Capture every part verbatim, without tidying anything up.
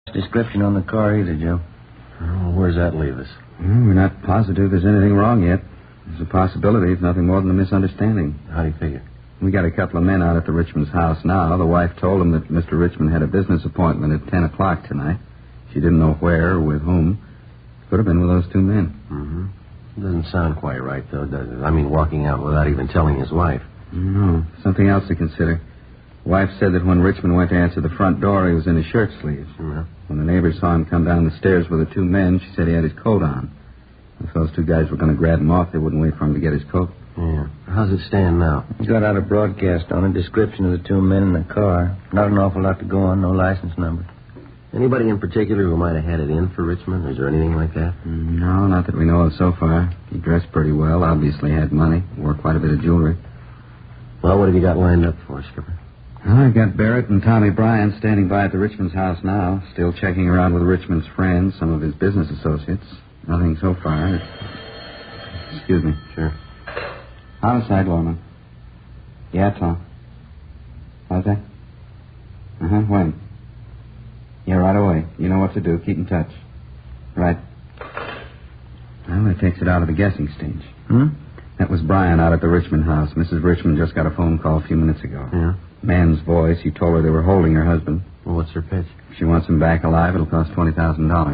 description on the car either, Joe. Oh, where's that leave us? Well, we're not positive there's anything wrong yet. There's a possibility it's nothing more than a misunderstanding. How do you figure? We got a couple of men out at the Richmond's house now. The wife told them that Mister Richmond had a business appointment at ten o'clock tonight. She didn't know where or with whom. Could have been with those two men. Mm-hmm. Doesn't sound quite right, though, does it? I mean, walking out without even telling his wife. No, something else to consider. Wife said that when Richmond went to answer the front door, he was in his shirt sleeves. Yeah. When the neighbors saw him come down the stairs with the two men, she said he had his coat on. If those two guys were going to grab him off, they wouldn't wait for him to get his coat. Yeah. How's it stand now? We got out a broadcast on a description of the two men in the car. Not an awful lot to go on, no license number. Anybody in particular who might have had it in for Richmond? Is there anything like that? No, not that we know of so far. He dressed pretty well, obviously had money, wore quite a bit of jewelry. Well, what have you got lined up for, Skipper? Well, I've got Barrett and Tommy Bryan standing by at the Richmond's house now, still checking around with Richmond's friends, some of his business associates. Nothing so far. Excuse me. Sure. Homicide, Lorman. Yeah, Tom. How's that? Uh-huh, when? Yeah, right away. You know what to do. Keep in touch. Right. Well, that takes it out of the guessing stage. Hmm? That was Bryan out at the Richmond house. Missus Richmond just got a phone call a few minutes ago. Yeah? Man's voice. He told her they were holding her husband. Well, what's her pitch? If she wants him back alive, it'll cost twenty thousand dollars.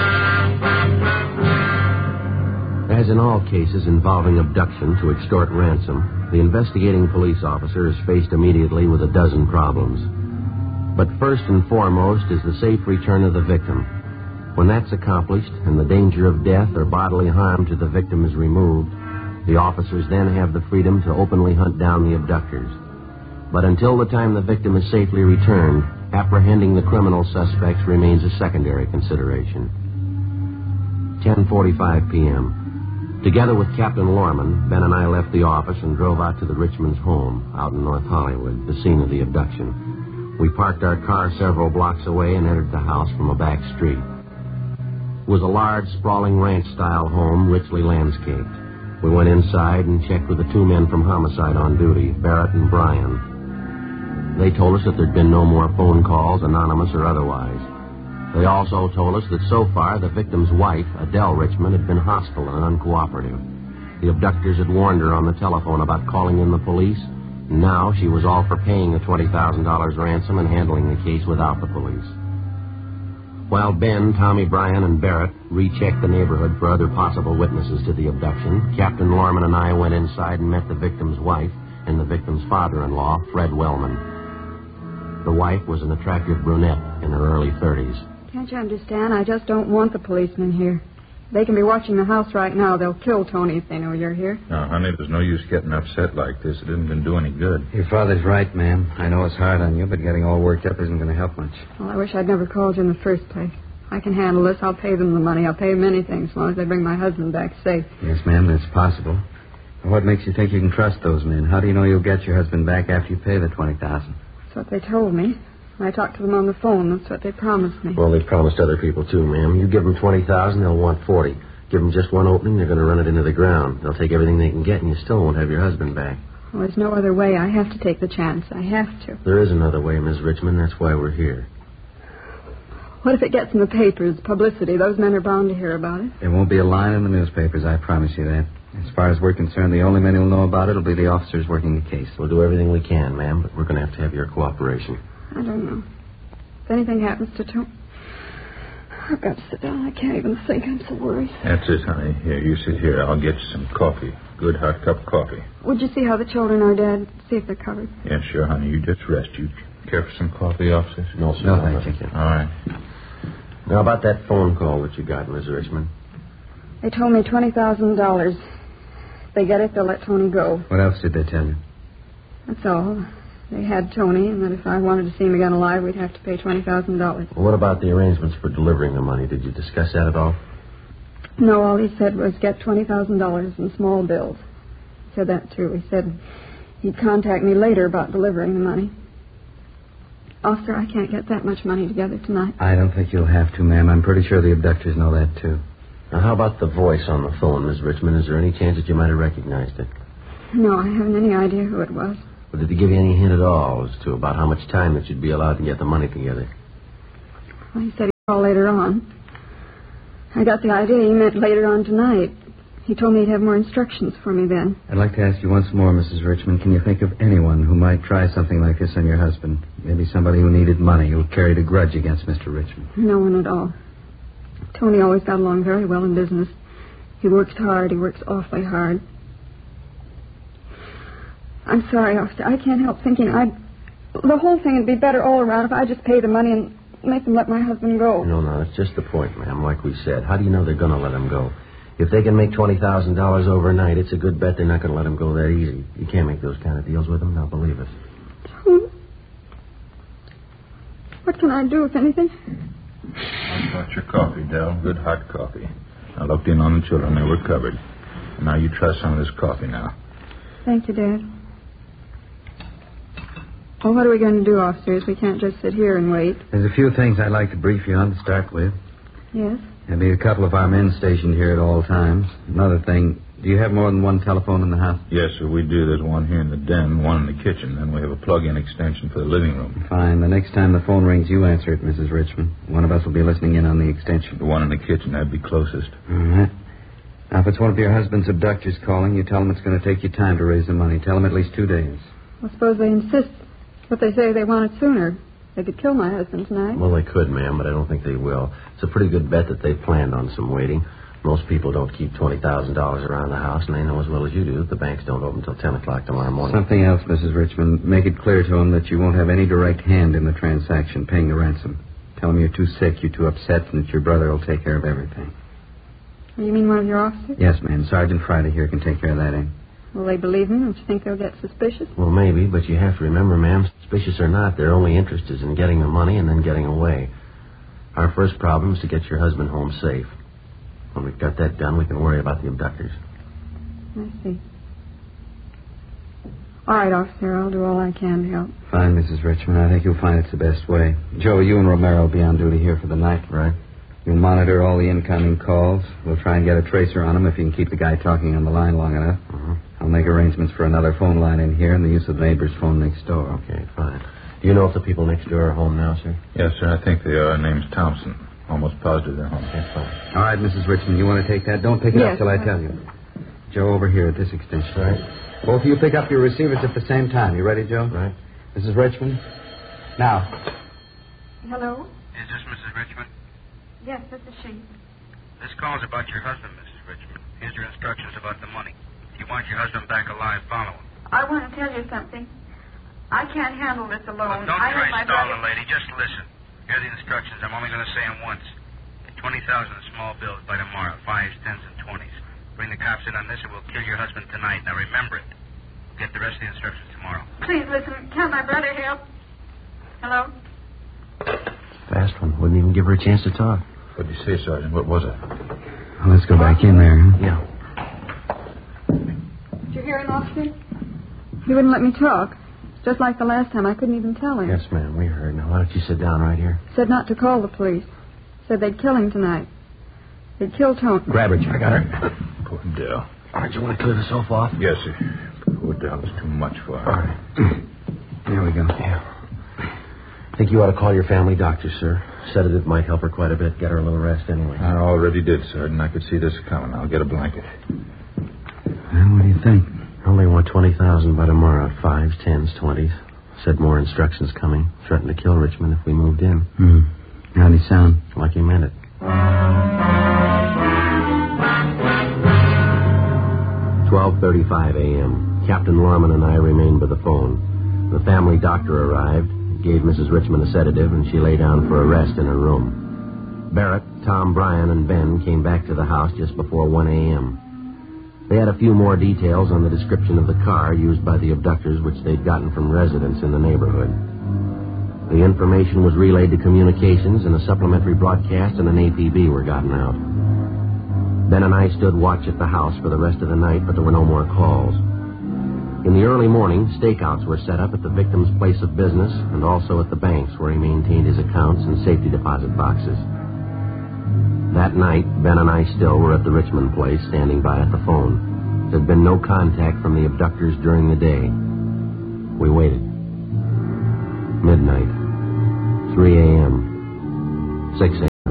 As in all cases involving abduction to extort ransom, the investigating police officer is faced immediately with a dozen problems. But first and foremost is the safe return of the victim. When that's accomplished and the danger of death or bodily harm to the victim is removed, the officers then have the freedom to openly hunt down the abductors. But until the time the victim is safely returned, apprehending the criminal suspects remains a secondary consideration. ten forty-five p.m. Together with Captain Lorman, Ben and I left the office and drove out to the Richmond's home out in North Hollywood, the scene of the abduction. We parked our car several blocks away and entered the house from a back street. It was a large, sprawling ranch-style home, richly landscaped. We went inside and checked with the two men from Homicide on duty, Barrett and Bryan. They told us that there'd been no more phone calls, anonymous or otherwise. They also told us that so far the victim's wife, Adele Richmond, had been hostile and uncooperative. The abductors had warned her on the telephone about calling in the police, and now she was all for paying the twenty thousand dollars ransom and handling the case without the police. While Ben, Tommy Bryan, and Barrett rechecked the neighborhood for other possible witnesses to the abduction, Captain Lorman and I went inside and met the victim's wife and the victim's father-in-law, Fred Wellman. The wife was an attractive brunette in her early thirties. Can't you understand? I just don't want the policemen here. They can be watching the house right now. They'll kill Tony if they know you're here. Now, honey, there's no use getting upset like this. It isn't going to do any good. Your father's right, ma'am. I know it's hard on you, but getting all worked up isn't going to help much. Well, I wish I'd never called you in the first place. I can handle this. I'll pay them the money. I'll pay them anything as long as they bring my husband back safe. Yes, ma'am, that's possible. What makes you think you can trust those men? How do you know you'll get your husband back after you pay the twenty thousand dollars? That's what they told me. When I talked to them on the phone, that's what they promised me. Well, they promised other people, too, ma'am. You give them twenty thousand dollars, they'll want forty. Give them just one opening, they're going to run it into the ground. They'll take everything they can get, and you still won't have your husband back. Well, there's no other way. I have to take the chance. I have to. There is another way, Miss Richmond. That's why we're here. What if it gets in the papers, publicity? Those men are bound to hear about it. There won't be a line in the newspapers, I promise you that. As far as we're concerned, the only men who'll know about it will be the officers working the case. We'll do everything we can, ma'am, but we're going to have to have your cooperation. I don't know. If anything happens to Tony, I've got to sit down. I can't even think. I'm so worried. That's it, honey. Here, you sit here. I'll get you some coffee. Good hot cup of coffee. Would you see how the children are, Dad? See if they're covered. Yeah, sure, honey. You just rest. You care for some coffee, officers? No, sir. No, no, thank you. All right. Now, about that phone call that you got, Miss Richmond. They told me twenty thousand dollars. If they get it, they'll let Tony go. What else did they tell you? That's all. They had Tony, and that if I wanted to see him again alive, we'd have to pay twenty thousand dollars. Well, what about the arrangements for delivering the money? Did you discuss that at all? No, all he said was get twenty thousand dollars in small bills. He said that, too. He said he'd contact me later about delivering the money. Officer, I can't get that much money together tonight. I don't think you'll have to, ma'am. I'm pretty sure the abductors know that, too. Now, how about the voice on the phone, Miss Richmond? Is there any chance that you might have recognized it? No, I haven't any idea who it was. Or did they give you any hint at all as to about how much time that you'd be allowed to get the money together? Well, he said call later on. I got the idea he meant later on tonight. He told me he'd have more instructions for me then. I'd like to ask you once more, Missus Richmond, can you think of anyone who might try something like this on your husband? Maybe somebody who needed money, who carried a grudge against Mister Richmond. No one at all. Tony always got along very well in business. He works hard. He works awfully hard. I'm sorry, officer. I can't help thinking I'd... The whole thing would be better all around if I just pay the money and make them let my husband go. No, no, that's just the point, ma'am. Like we said, how do you know they're going to let him go? If they can make twenty thousand dollars overnight, it's a good bet they're not going to let him go that easy. You can't make those kind of deals with them. Now, believe us. Tony? What can I do, if anything? I got your coffee, Del. Good hot coffee. I looked in on the children. They were covered. And now you try some of this coffee now. Thank you, Dad. Well, what are we going to do, officers? We can't just sit here and wait. There's a few things I'd like to brief you on to start with. Yes? There'll be a couple of our men stationed here at all times. Another thing, do you have more than one telephone in the house? Yes, sir, we do. There's one here in the den, one in the kitchen. Then we have a plug-in extension for the living room. Fine. The next time the phone rings, you answer it, Missus Richmond. One of us will be listening in on the extension. The one in the kitchen, that'd be closest. All right. Now, if it's one of your husband's abductors calling, you tell them it's going to take you time to raise the money. Tell them at least two days. Well, suppose they insist. But they say they want it sooner. They could kill my husband tonight. Well, they could, ma'am, but I don't think they will. It's a pretty good bet that they planned on some waiting. Most people don't keep twenty thousand dollars around the house, and they know as well as you do that the banks don't open until ten o'clock tomorrow morning. Something else, Missus Richmond. Make it clear to them that you won't have any direct hand in the transaction, paying the ransom. Tell them you're too sick, you're too upset, and that your brother will take care of everything. You mean one of your officers? Yes, ma'am. Sergeant Friday here can take care of that, eh? Will they believe him? Don't you think they'll get suspicious? Well, maybe, but you have to remember, ma'am, suspicious or not, their only interest is in getting the money and then getting away. Our first problem is to get your husband home safe. When we've got that done, we can worry about the abductors. I see. All right, officer, I'll do all I can to help. Fine, Missus Richmond. I think you'll find it's the best way. Joe, you and Romero will be on duty here for the night. Right. You'll monitor all the incoming calls. We'll try and get a tracer on him if you can keep the guy talking on the line long enough. Mm-hmm. I'll make arrangements for another phone line in here and the use of the neighbor's phone next door. Okay, fine. Do you know if the people next door are home now, sir? Yes, sir, I think they are. Name's Thompson. Almost positive they're home. Okay, fine. All right, Missus Richmond, you want to take that? Don't pick it Yes, up till I sir. tell you. Joe, over here at this extension. Right. Both of you pick up your receivers at the same time. You ready, Joe? Right. Missus Richmond? Now. Hello? Is this Missus Richmond? Yes, this is she. This call's about your husband, Missus Richmond. Here's your instructions about the money. If you want your husband back alive, follow him. I want to tell you something. I can't handle this alone. Well, don't I try have my stalling, brother... lady. Just listen. Here are the instructions. I'm only going to say them once. Get twenty thousand in small bills by tomorrow. Fives, tens, and twenties. Bring the cops in on this and we'll kill your husband tonight. Now remember it. We'll get the rest of the instructions tomorrow. Please listen. Can my brother help? Hello? Fast one. Wouldn't even give her a chance to talk. What did you say, Sergeant? What was it? Well, let's go back in there, huh? Yeah. Did you hear him, officer? He wouldn't let me talk. Just like the last time, I couldn't even tell him. Yes, ma'am, we heard. Now, why don't you sit down right here? Said not to call the police. Said they'd kill him tonight. They'd kill Tony. Grab her, I got her. Poor Dell. All right, you want to clear the sofa off? Yes, sir. Poor Dell is too much for her. All right. Here we go. Yeah. I think you ought to call your family doctor, sir. Sedative might help her quite a bit. Get her a little rest anyway. I already did, Sergeant. I could see this coming. I'll get a blanket. Well, what do you think? Only want twenty thousand by tomorrow. Fives, tens, twenties. Said more instructions coming. Threatened to kill Richmond if we moved in. Hmm. How'd he sound? Like he meant it. twelve thirty-five a.m. Captain Lorman and I remained by the phone. The family doctor arrived, gave Missus Richmond a sedative, and she lay down for a rest in her room. Barrett, Tom, Bryan, and Ben came back to the house just before one a.m. They had a few more details on the description of the car used by the abductors, which they'd gotten from residents in the neighborhood. The information was relayed to communications, and a supplementary broadcast and an A P B were gotten out. Ben and I stood watch at the house for the rest of the night, but there were no more calls. In the early morning, stakeouts were set up at the victim's place of business and also at the banks where he maintained his accounts and safety deposit boxes. That night, Ben and I still were at the Richmond place, standing by at the phone. There had been no contact from the abductors during the day. We waited. Midnight. three a.m. six a.m.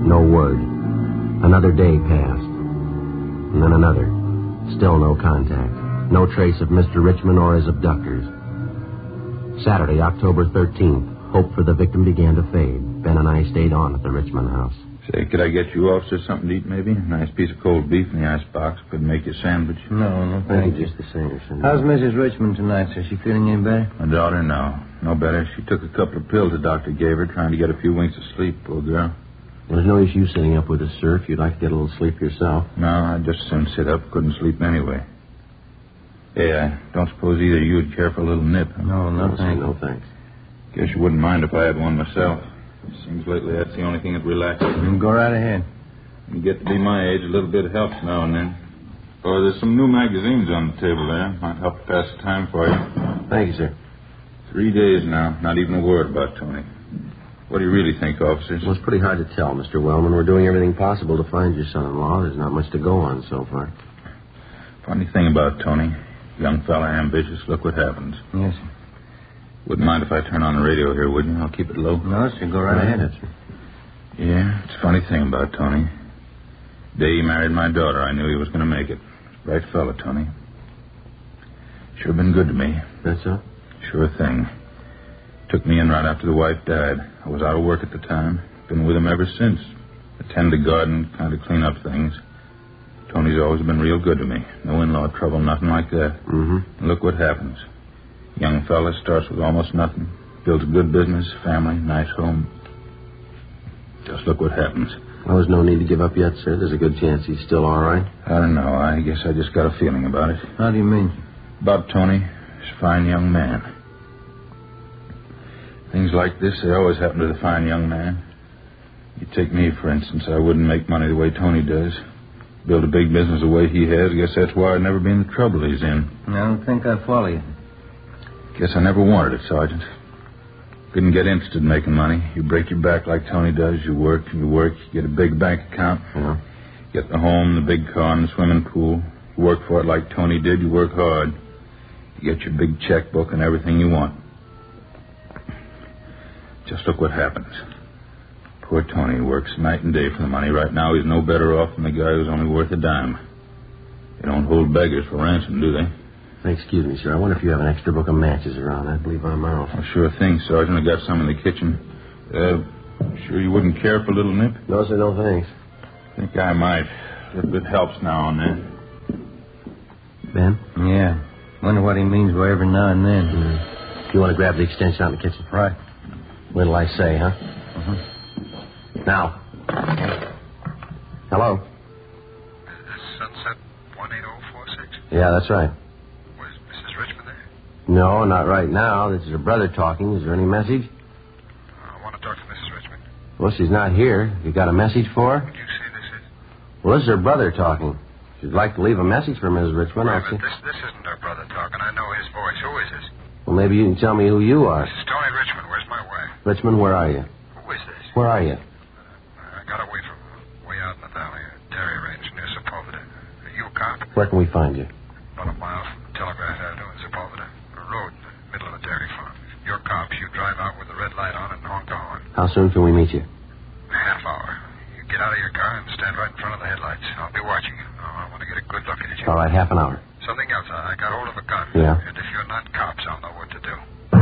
No word. Another day passed. And then another. Still no contact. No trace of Mister Richmond or his abductors. Saturday, October thirteenth. Hope for the victim began to fade. Ben and I stayed on at the Richmond house. Say, could I get you officers something to eat, maybe? A nice piece of cold beef in the icebox. Could make you a sandwich. No, no, I thank think you. just the same. Sir. How's Missus Richmond tonight, sir? She feeling any better? My daughter, no. No better. She took a couple of pills the doctor gave her, trying to get a few winks of sleep, poor girl. Well, there's no issue sitting up with us, sir, if you'd like to get a little sleep yourself. No, I'd just as soon sit up. Couldn't sleep anyway. Hey, I don't suppose either of you would care for a little nip. Huh? No, no, No, sir, thanks. no thanks. Guess you wouldn't mind if I had one myself. Seems lately that's the only thing that relaxes me. You go right ahead. You get to be my age, a little bit helps now and then. Oh, there's some new magazines on the table there. Might help pass the time for you. Thank you, sir. Three days now, not even a word about Tony. What do you really think, officers? Well, it's pretty hard to tell, Mister Wellman. We're doing everything possible to find your son-in-law. There's not much to go on so far. Funny thing about Tony. Young fella, ambitious. Look what happens. Yes, sir. Wouldn't mind if I turn on the radio here, would you? I'll keep it low. No, sir, go right ahead. sir. Yeah, it's a funny thing about Tony. The day he married my daughter, I knew he was going to make it. Bright fella, Tony. Sure been good to me. That's so? Sure thing. Took me in right after the wife died. I was out of work at the time. Been with him ever since. Attend the garden, kind of clean up things. Tony's always been real good to me. No in-law trouble, nothing like that. Mm-hmm. And look what happens. Young fella starts with almost nothing. Builds a good business, family, nice home. Just look what happens. Well, there's no need to give up yet, sir. There's a good chance he's still all right. I don't know. I guess I just got a feeling about it. How do you mean? About Tony. He's a fine young man. Things like this, they always happen to the fine young man. You take me, for instance. I wouldn't make money the way Tony does. Build a big business the way he has. Guess that's why I've never been in the trouble he's in. I don't think I follow you. Guess I never wanted it, Sergeant. Couldn't get interested in making money. You break your back like Tony does. You work, you work, you get a big bank account. Yeah. Get the home, the big car, and the swimming pool. You work for it like Tony did. You work hard. You get your big checkbook and everything you want. Just look what happens. Poor Tony works night and day for the money. Right now, he's no better off than the guy who's only worth a dime. They don't hold beggars for ransom, do they? Excuse me, sir. I wonder if you have an extra book of matches around. I believe I'm out. Well, sure thing, Sergeant. I got some in the kitchen. Uh, sure you wouldn't care for a little nip? No, sir, no thanks. Think I might. A little bit helps now and then. Ben? Yeah. Wonder what he means by every now and then. Mm. You want to grab the extension out in the kitchen? Right. What'll I say, huh? Uh-huh. Now. Hello? Sunset one eight oh four six? Yeah, that's right. Was Missus Richmond there? No, not right now. This is her brother talking. Is there any message? I want to talk to Missus Richmond. Well, she's not here. You got a message for her? Would you say this is? Well, this is her brother talking. If you'd like to leave a message for Missus Richmond, Wait a I'll see. minute. This, this isn't our brother talking. I know his voice. Who is this? Well, maybe you can tell me who you are. This is Tony Richmond. Where's my wife? Richmond, where are you? Who is this? Where are you? I got away from way out in the valley, a dairy range near Sepulveda. Are you a cop? Where can we find you? About a mile from Telegraph Avenue in Sepulveda. A road in the middle of a dairy farm. If you're cops, you drive out with the red light on and honk the horn. How soon can we meet you? A half hour. You get out of your car and stand right in front of the headlights. I'll be watching you. Oh, I want to get a good look at you. All right, half an hour. Something else. I I got hold of a gun. Yeah. And if you're not cops, I'll know what to do.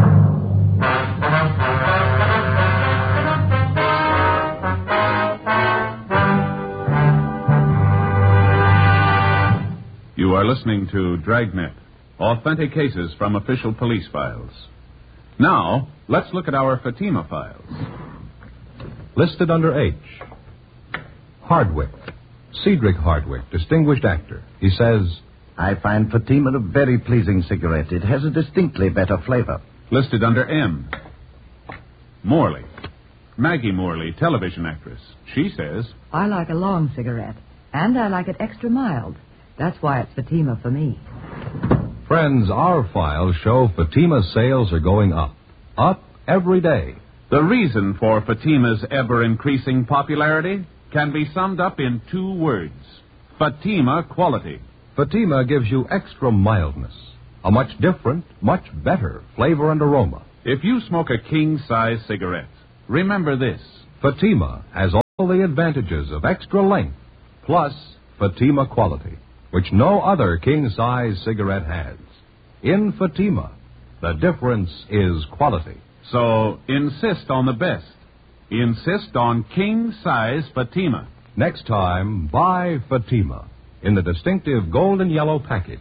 You are listening to Dragnet, authentic cases from official police files. Now, let's look at our Fatima files. Listed under H. Hardwick. Cedric Hardwick, distinguished actor. He says, I find Fatima a very pleasing cigarette. It has a distinctly better flavor. Listed under M. Morley. Maggie Morley, television actress. She says, I like a long cigarette, and I like it extra mild. That's why it's Fatima for me. friends, our files show Fatima's sales are going up. Up every day. The reason for Fatima's ever-increasing popularity can be summed up in two words. Fatima quality. Fatima gives you extra mildness, a much different, much better flavor and aroma. If you smoke a king-size cigarette, remember this. Fatima has all the advantages of extra length, plus Fatima quality, which no other king-size cigarette has. In Fatima, the difference is quality. So insist on the best. Insist on king-size Fatima. Next time, buy Fatima in the distinctive golden yellow package.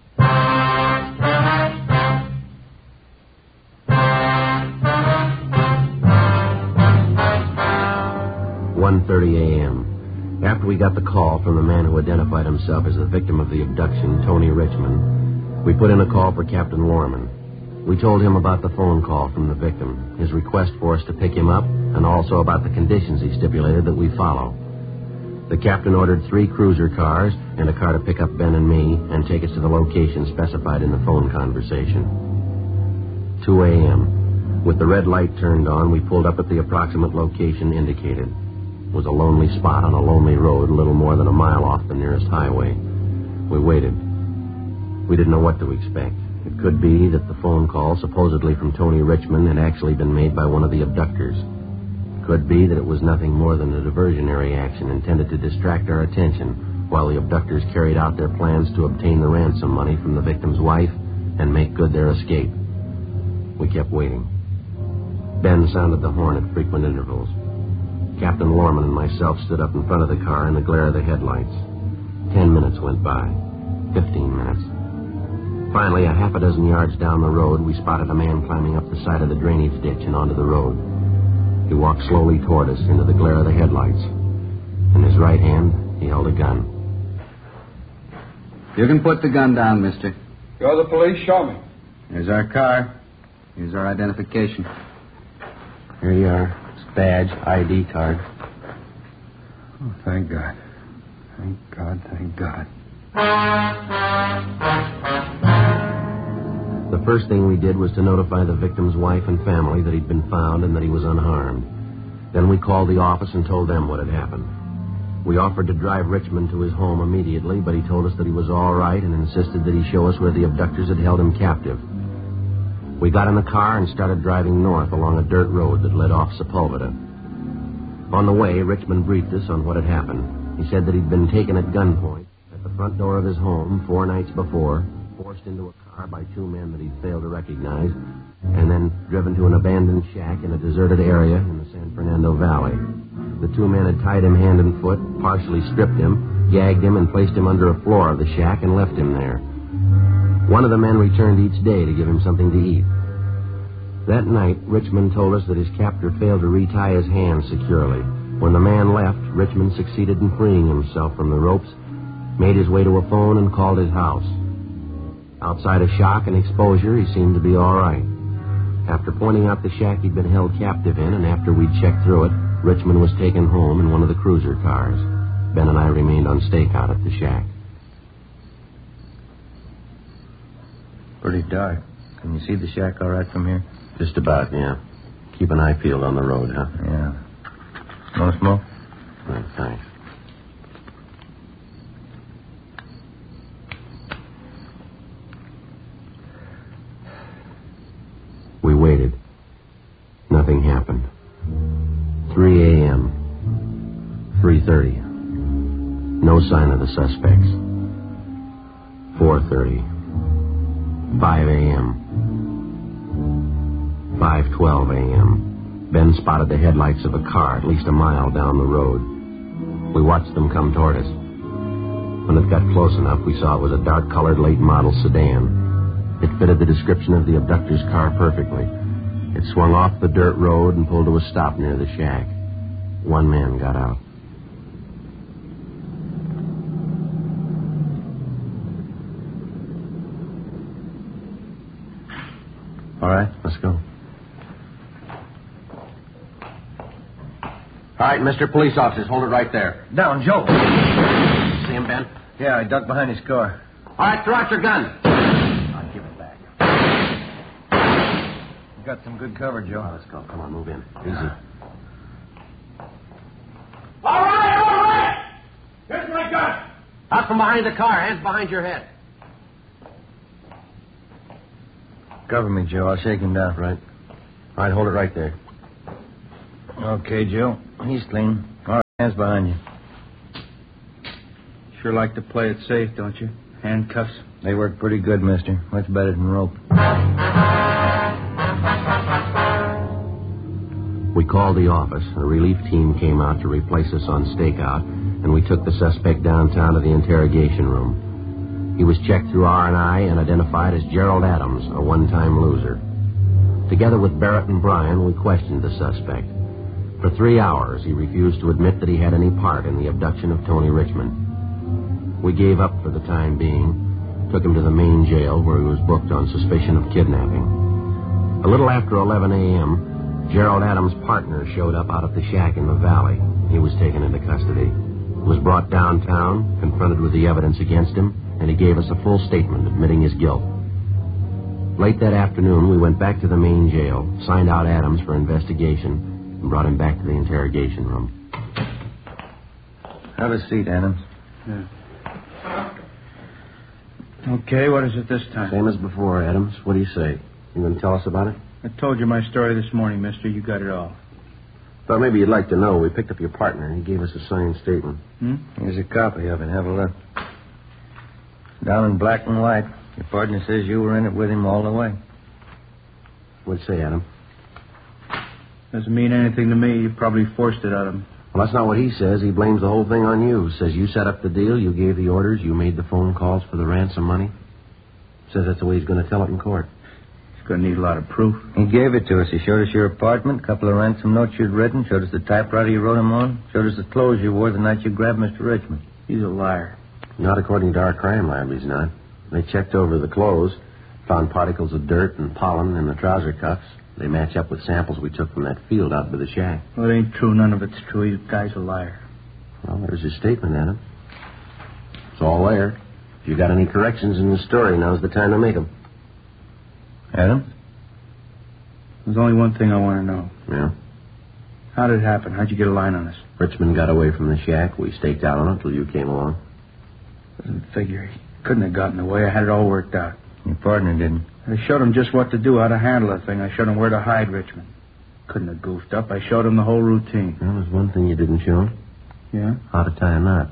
one thirty a.m. After we got the call from the man who identified himself as the victim of the abduction, Tony Richmond, we put in a call for Captain Lorman. We told him about the phone call from the victim, his request for us to pick him up, and also about the conditions he stipulated that we follow. The captain ordered three cruiser cars and a car to pick up Ben and me and take us to the location specified in the phone conversation. two a.m. With the red light turned on, we pulled up at the approximate location indicated. It was a lonely spot on a lonely road, a little more than a mile off the nearest highway. We waited. We didn't know what to expect. It could be that the phone call, supposedly from Tony Richmond, had actually been made by one of the abductors. It could be that it was nothing more than a diversionary action intended to distract our attention while the abductors carried out their plans to obtain the ransom money from the victim's wife and make good their escape. We kept waiting. Ben sounded the horn at frequent intervals. Captain Lorman and myself stood up in front of the car in the glare of the headlights. Ten minutes went by. Fifteen minutes. Finally, a half a dozen yards down the road, we spotted a man climbing up the side of the drainage ditch and onto the road. He walked slowly toward us into the glare of the headlights. In his right hand, he held a gun. You can put the gun down, mister. You're the police. Show me. Here's our car. Here's our identification. Here you are. Badge, I D card. Oh, thank God. Thank God, thank God. The first thing we did was to notify the victim's wife and family that he'd been found and that he was unharmed. Then we called the office and told them what had happened. We offered to drive Richmond to his home immediately, but he told us that he was all right and insisted that he show us where the abductors had held him captive. We got in the car and started driving north along a dirt road that led off Sepulveda. On the way, Richmond briefed us on what had happened. He said that he'd been taken at gunpoint at the front door of his home four nights before, forced into a car by two men that he'd failed to recognize, and then driven to an abandoned shack in a deserted area in the San Fernando Valley. The two men had tied him hand and foot, partially stripped him, gagged him, and placed him under a floor of the shack and left him there. One of the men returned each day to give him something to eat. That night, Richmond told us that his captor failed to retie his hands securely. When the man left, Richmond succeeded in freeing himself from the ropes, made his way to a phone, and called his house. Outside of shock and exposure, he seemed to be all right. After pointing out the shack he'd been held captive in, and after we'd checked through it, Richmond was taken home in one of the cruiser cars. Ben and I remained on stakeout at the shack. Pretty dark. Can you see the shack all right from here? Just about, yeah. Keep an eye peeled on the road, huh? Yeah. Want to smoke? Right, thanks. We waited. Nothing happened. three a.m. three thirty. No sign of the suspects. four thirty. five a.m. five twelve a.m. Ben spotted the headlights of a car at least a mile down the road. We watched them come toward us. When it got close enough, we saw it was a dark-colored late-model sedan. It fitted the description of the abductor's car perfectly. It swung off the dirt road and pulled to a stop near the shack. One man got out. All right, let's go. All right, Mister Police Officers, hold it right there. Down, Joe. See him, Ben? Yeah, I ducked behind his car. All right, throw out your gun. I'll give it back. You got some good cover, Joe. Oh, let's go. Come on, move in. Easy. All right, all right. Here's my gun. Out from behind the car. Hands behind your head. Cover me, Joe. I'll shake him down. Right. All right, hold it right there. Okay, Joe. He's clean. Hands behind you. Sure like to play it safe, don't you? Handcuffs. They work pretty good, mister. Much better than rope. We called the office. A relief team came out to replace us on stakeout, and we took the suspect downtown to the interrogation room. He was checked through R and I and identified as Gerald Adams, a one-time loser. Together with Barrett and Bryan, we questioned the suspect. For three hours, he refused to admit that he had any part in the abduction of Tony Richmond. We gave up for the time being, took him to the main jail where he was booked on suspicion of kidnapping. A little after eleven a.m., Gerald Adams' partner showed up out at the shack in the valley. He was taken into custody. He was brought downtown, confronted with the evidence against him, and he gave us a full statement admitting his guilt. Late that afternoon, we went back to the main jail, signed out Adams for investigation, and brought him back to the interrogation room. Have a seat, Adams. Yeah. Okay, what is it this time? Same as before, Adams. What do you say? You going to tell us about it? I told you my story this morning, mister. You got it all. Thought maybe you'd like to know. We picked up your partner. He gave us a signed statement. Hmm? Here's a copy of it. Have a look. Down in black and white. Your partner says you were in it with him all the way. What'd you say, Adam? Doesn't mean anything to me. You probably forced it out of him. Well, that's not what he says. He blames the whole thing on you. Says you set up the deal, you gave the orders, you made the phone calls for the ransom money. Says that's the way he's going to tell it in court. He's going to need a lot of proof. He gave it to us. He showed us your apartment, a couple of ransom notes you'd written, showed us the typewriter you wrote him on, showed us the clothes you wore the night you grabbed Mister Richmond. He's a liar. Not according to our crime lab, he's not. They checked over the clothes, found particles of dirt and pollen in the trouser cuffs. They match up with samples we took from that field out by the shack. Well, it ain't true. None of it's true. The guy's a liar. Well, there's his statement, Adam. It's all there. If you got any corrections in the story, now's the time to make them. Adam? There's only one thing I want to know. Yeah? How did it happen? How'd you get a line on us? Richmond got away from the shack. We staked out on it until you came along. Doesn't figure. He couldn't have gotten away. I had it all worked out. Your partner didn't. I showed him just what to do, how to handle the thing. I showed him where to hide Richmond. Couldn't have goofed up. I showed him the whole routine. Well, there's one thing you didn't show him. Yeah? How to tie a knot.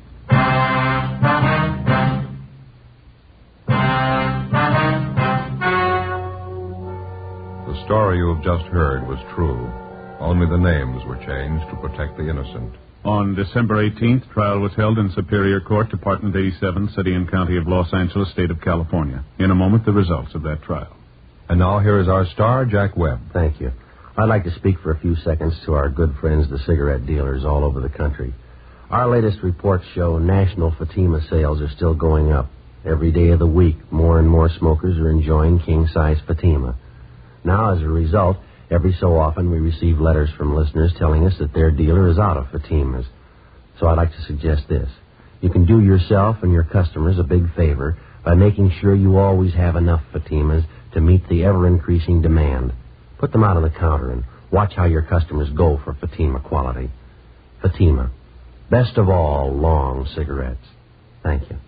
The story you have just heard was true. Only the names were changed to protect the innocent. On December eighteenth, trial was held in Superior Court, Department eighty-seven, City and County of Los Angeles, State of California. In a moment, the results of that trial. And now here is our star, Jack Webb. Thank you. I'd like to speak for a few seconds to our good friends, the cigarette dealers all over the country. Our latest reports show national Fatima sales are still going up. Every day of the week, more and more smokers are enjoying king-size Fatima. Now, as a result, every so often we receive letters from listeners telling us that their dealer is out of Fatimas. So I'd like to suggest this. You can do yourself and your customers a big favor by making sure you always have enough Fatimas to meet the ever-increasing demand. Put them out on the counter and watch how your customers go for Fatima quality. Fatima. Best of all, long cigarettes. Thank you.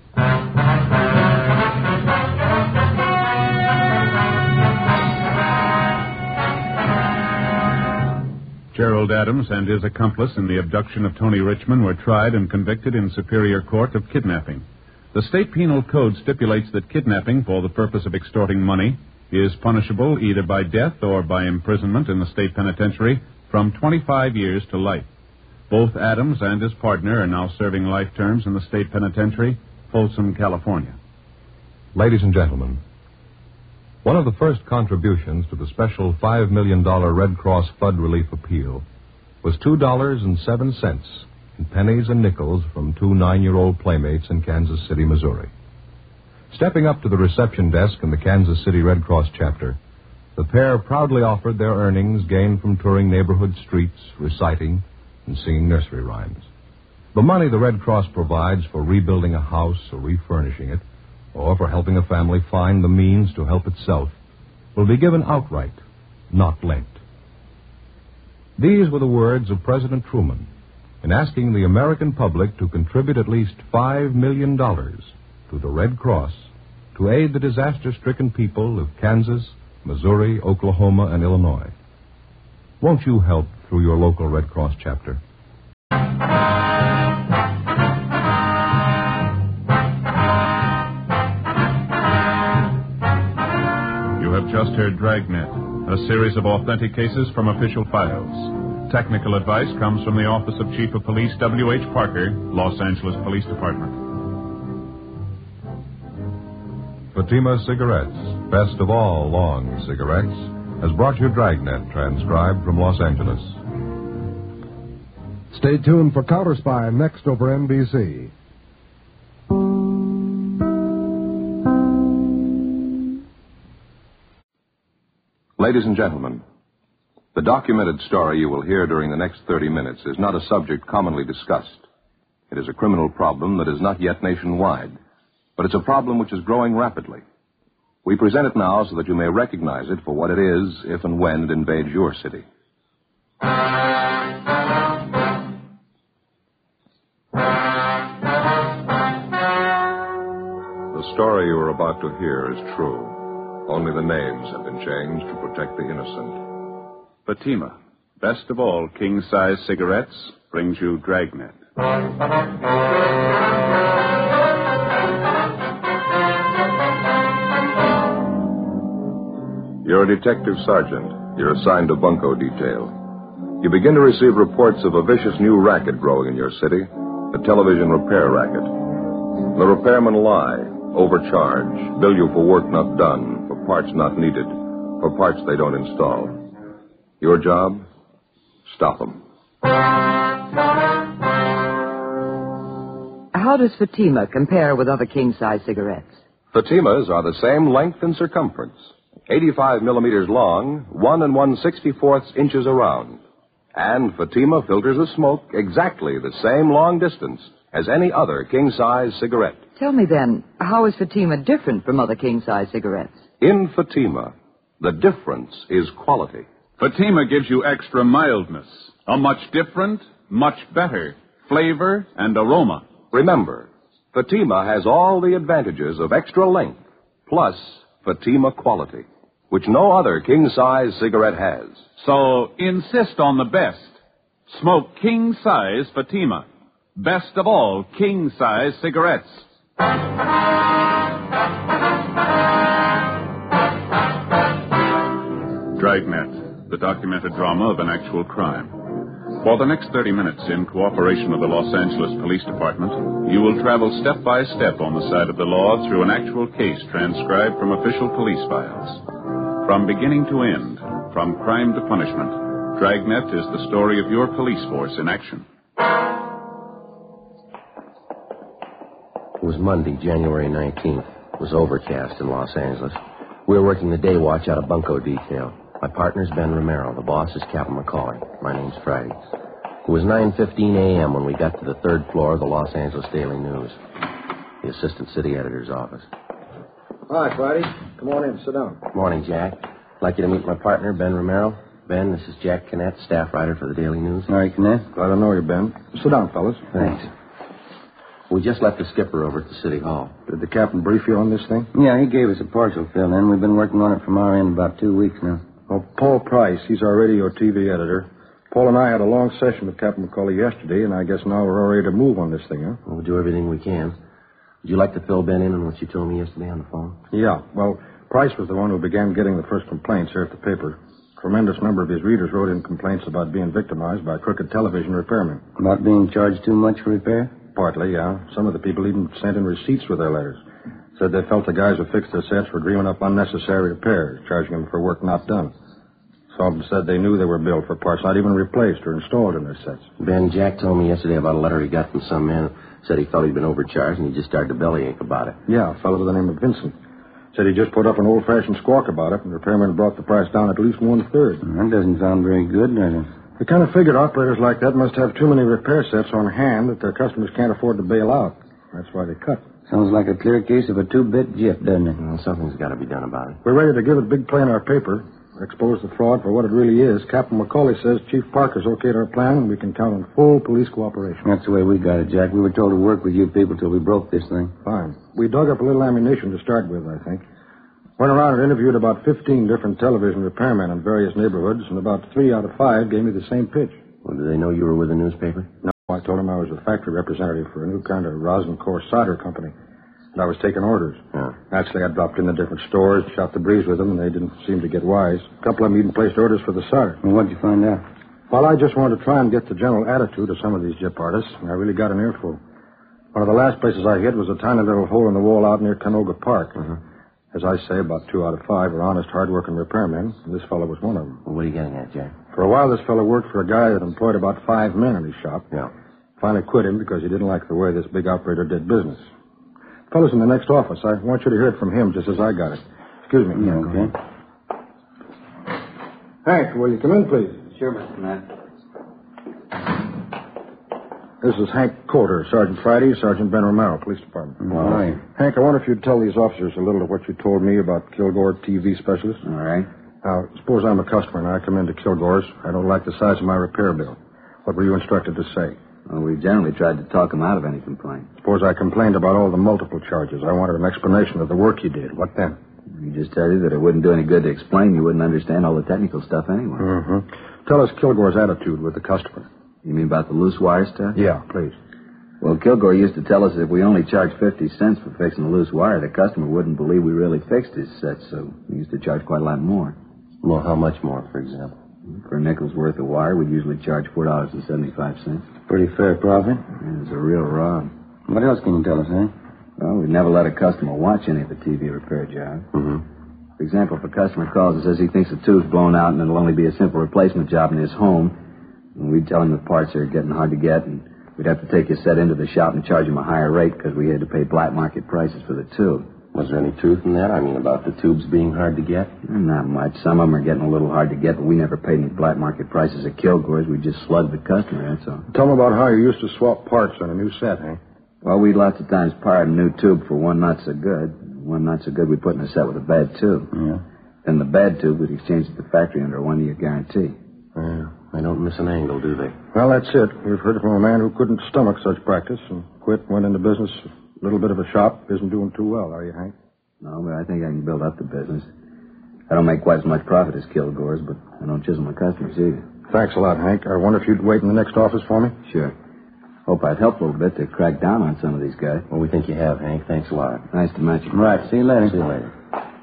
Gerald Adams and his accomplice in the abduction of Tony Richmond were tried and convicted in Superior Court of kidnapping. The state penal code stipulates that kidnapping for the purpose of extorting money is punishable either by death or by imprisonment in the state penitentiary from twenty-five years to life. Both Adams and his partner are now serving life terms in the state penitentiary, Folsom, California. Ladies and gentlemen, one of the first contributions to the special five million dollars Red Cross Flood Relief Appeal was two dollars and seven cents in pennies and nickels from two nine-year-old playmates in Kansas City, Missouri. Stepping up to the reception desk in the Kansas City Red Cross chapter, the pair proudly offered their earnings gained from touring neighborhood streets, reciting, and singing nursery rhymes. The money the Red Cross provides for rebuilding a house or refurnishing it, or for helping a family find the means to help itself, will be given outright, not lent. These were the words of President Truman in asking the American public to contribute at least five million dollars to the Red Cross to aid the disaster-stricken people of Kansas, Missouri, Oklahoma, and Illinois. Won't you help through your local Red Cross chapter? Enter Dragnet, a series of authentic cases from official files. Technical advice comes from the Office of Chief of Police W H Parker, Los Angeles Police Department. Fatima Cigarettes, best of all long cigarettes, has brought you Dragnet, transcribed from Los Angeles. Stay tuned for Counter Spy next over N B C. Ladies and gentlemen, the documented story you will hear during the next thirty minutes is not a subject commonly discussed. It is a criminal problem that is not yet nationwide, but it's a problem which is growing rapidly. We present it now so that you may recognize it for what it is if and when it invades your city. The story you are about to hear is true. Only the names have been changed to protect the innocent. Fatima, best of all king-size cigarettes, brings you Dragnet. You're a detective sergeant. You're assigned to bunco detail. You begin to receive reports of a vicious new racket growing in your city, a television repair racket. The repairmen lie, overcharge, bill you for work not done, for parts not needed, for parts they don't install. Your job? Stop them. How does Fatima compare with other king-size cigarettes? Fatimas are the same length and circumference. eighty-five millimeters long, one and one sixty-fourths inches around. And Fatima filters the smoke exactly the same long distance as any other king-size cigarette. Tell me then, how is Fatima different from other king-size cigarettes? In Fatima, the difference is quality. Fatima gives you extra mildness, a much different, much better flavor and aroma. Remember, Fatima has all the advantages of extra length, plus Fatima quality, which no other king-size cigarette has. So insist on the best. Smoke king-size Fatima. Best of all king-size cigarettes. Dragnet, the documented drama of an actual crime. For the next thirty minutes, in cooperation with the Los Angeles Police Department, you will travel step by step on the side of the law through an actual case transcribed from official police files. From beginning to end, from crime to punishment, Dragnet is the story of your police force in action. It was Monday, January nineteenth. It was overcast in Los Angeles. We were working the day watch out of bunco detail. My partner's Ben Romero. The boss is Captain McCauley. My name's Friday. It was nine fifteen a.m. when we got to the third floor of the Los Angeles Daily News, the assistant city editor's office. Hi, Friday. Come on in. Sit down. Morning, Jack. I'd like you to meet my partner, Ben Romero. Ben, this is Jack Kinnett, staff writer for the Daily News. All right, Kinnett. Glad to know you, Ben. Sit down, fellas. Thanks. We just left the skipper over at the city hall. Did the captain brief you on this thing? Yeah, he gave us a partial fill-in. We've been working on it from our end about two weeks now. Well, Paul Price, he's our radio T V editor. Paul and I had a long session with Captain McCauley yesterday, and I guess now we're all ready to move on this thing, huh? Well, we'll do everything we can. Would you like to fill Ben in on what you told me yesterday on the phone? Yeah. Well, Price was the one who began getting the first complaints here at the paper. A tremendous number of his readers wrote in complaints about being victimized by crooked television repairmen. About being charged too much for repair? Partly, yeah. Some of the people even sent in receipts with their letters. Said they felt the guys who fixed their sets were dreaming up unnecessary repairs, charging them for work not done. Some of them said they knew they were billed for parts not even replaced or installed in their sets. Ben, Jack told me yesterday about a letter he got from some man who said he felt he'd been overcharged and he just started to bellyache about it. Yeah, a fellow by the name of Vincent. Said he just put up an old-fashioned squawk about it, and the repairman brought the price down at least one-third. That doesn't sound very good, does it? They kind of figured operators like that must have too many repair sets on hand that their customers can't afford to bail out. That's why they cut. Sounds like a clear case of a two-bit jip, doesn't it? Well, something's got to be done about it. We're ready to give it big play in our paper, expose the fraud for what it really is. Captain McCauley says Chief Parker's okayed our plan, and we can count on full police cooperation. That's the way we got it, Jack. We were told to work with you people till we broke this thing. Fine. We dug up a little ammunition to start with, I think. Went around and interviewed about fifteen different television repairmen in various neighborhoods, and about three out of five gave me the same pitch. Well, did they know you were with the newspaper? No, I told them I was a factory representative for a new kind of rosin core solder company. And I was taking orders. Yeah. Naturally, I dropped in the different stores, shot the breeze with them, and they didn't seem to get wise. A couple of them even placed orders for the solder. And what'd you find out? Well, I just wanted to try and get the general attitude of some of these gyp artists, and I really got an earful. One of the last places I hit was a tiny little hole in the wall out near Canoga Park. Uh-huh. As I say, about two out of five are honest, hard-working repairmen, and this fellow was one of them. Well, what are you getting at, Jack? For a while, this fellow worked for a guy that employed about five men in his shop. Yeah. Finally quit him because he didn't like the way this big operator did business. Fellow's in the next office. I want you to hear it from him just as I got it. Excuse me. Yeah, okay. Hank, will you come in, please? Sure, Mister Matt. This is Hank Coulter, Sergeant Friday, Sergeant Ben Romero, Police Department. All right. Hank, I wonder if you'd tell these officers a little of what you told me about Kilgore T V specialist. All right. Now, suppose I'm a customer and I come into Kilgore's. I don't like the size of my repair bill. What were you instructed to say? Well, we generally tried to talk him out of any complaint. Suppose I complained about all the multiple charges. I wanted an explanation of the work you did. What then? We just tell you that it wouldn't do any good to explain. You wouldn't understand all the technical stuff anyway. Mm-hmm. Tell us Kilgore's attitude with the customer. You mean about the loose wire stuff? Yeah, please. Well, Kilgore used to tell us that if we only charged fifty cents for fixing a loose wire, the customer wouldn't believe we really fixed his set, so we used to charge quite a lot more. Well, how much more, for example? For a nickel's worth of wire, we'd usually charge four dollars and seventy-five cents. Pretty fair profit. Yeah, it's a real rob. What else can you tell us, eh? Well, we'd never let a customer watch any of the T V repair job. Mm-hmm. For example, if a customer calls and says he thinks the tube's blown out and it'll only be a simple replacement job in his home, and we'd tell him the parts are getting hard to get, and we'd have to take his set into the shop and charge him a higher rate because we had to pay black market prices for the tube. Was there any truth in that? I mean, about the tubes being hard to get? Not much. Some of them are getting a little hard to get, but we never paid any black market prices at Kilgore's. We just slugged the customer, that's all. Tell them about how you used to swap parts on a new set, Hank. Well, we'd lots of times pirate a new tube for one not so good. One not so good we'd put in a set with a bad tube. Yeah. Then the bad tube we'd exchange at the factory under a one-year guarantee. Yeah. They don't miss an angle, do they? Well, that's it. We've heard it from a man who couldn't stomach such practice and quit, went into business. A little bit of a shop. Isn't doing too well, are you, Hank? No, but I think I can build up the business. I don't make quite as much profit as Kilgore's, but I don't chisel my customers either. Thanks a lot, Hank. I wonder if you'd wait in the next office for me? Sure. Hope I'd help a little bit to crack down on some of these guys. Well, we think you have, Hank. Thanks a lot. Nice to meet you. Right. See you later. See you later.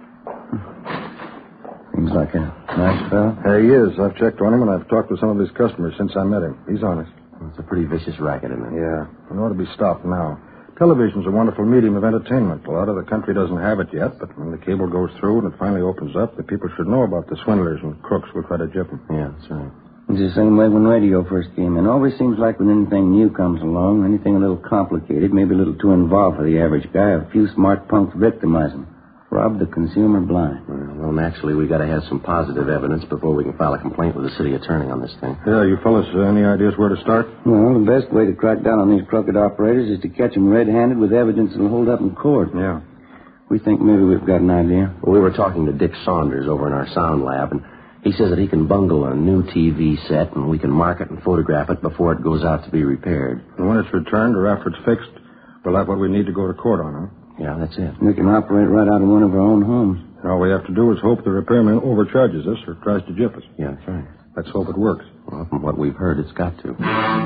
Seems like a nice fellow. There he is. I've checked on him, and I've talked with some of his customers since I met him. He's honest. It's a pretty vicious racket, isn't it? Yeah. It ought to be stopped now. Television's a wonderful medium of entertainment. A lot of the country doesn't have it yet, but when the cable goes through and it finally opens up, the people should know about the swindlers and crooks who try to gyp them. Yeah, that's right. It's the same way when radio first came in. Always seems like when anything new comes along, anything a little complicated, maybe a little too involved for the average guy, a few smart punks victimize him. Rob the consumer blind. Well, naturally, we got to have some positive evidence before we can file a complaint with the city attorney on this thing. Yeah, you fellas, uh, any ideas where to start? Well, the best way to crack down on these crooked operators is to catch them red-handed with evidence that'll hold up in court. Yeah. We think maybe we've got an idea. Well, we were talking to Dick Saunders over in our sound lab, and he says that he can bungle a new T V set, and we can mark it and photograph it before it goes out to be repaired. And when it's returned or after it's fixed, we'll have what we need to go to court on, huh? Yeah, that's it. We can operate right out of one of our own homes. All we have to do is hope the repairman overcharges us or tries to gyp us. Yeah, that's right. Let's hope it works. Well, from what we've heard, it's got to.